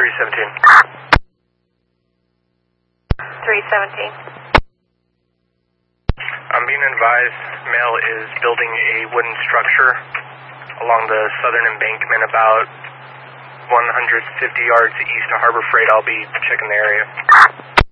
317. 317. I'm being advised mail is building a wooden structure along the southern embankment about 150 yards east of Harbor Freight. I'll be checking the area.